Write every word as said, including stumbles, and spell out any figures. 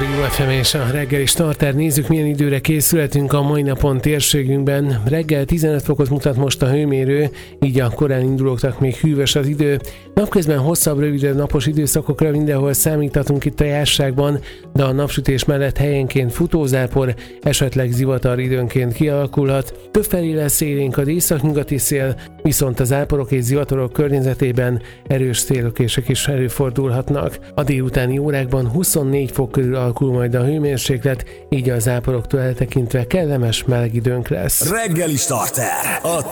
Jó ef em és a reggeli starter. Nézzük, milyen időre készületünk a mai napon térségünkben. Reggel tizenöt fokot mutat most a hőmérő, így a korán indulóknak még hűvös az idő. Napközben hosszabb, rövidebb napos időszakokra mindenhol számíthatunk itt a jásságban, de a napsütés mellett helyenként futózápor, esetleg zivatar időnként kialakulhat. Többfelé lesz élénk az északnyugati szél, viszont az záporok és zivatarok környezetében erős szélökések is előfordulhatnak. A délutáni órákban huszonnégy fok körül alakul majd a hőmérséklet, így a záporoktól eltekintve kellemes meleg időnk lesz. Reggeli starter, a